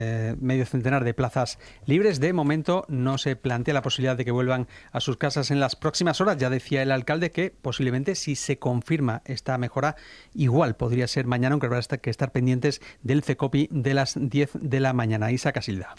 medio centenar de plazas libres. De momento no se plantea la posibilidad de que vuelvan a sus casas en las próximas horas. Ya decía el alcalde que posiblemente, si se confirma esta mejora, igual podría ser mañana, aunque habrá que estar pendientes del CECOPI de las 10 de la mañana. Isa Casilda.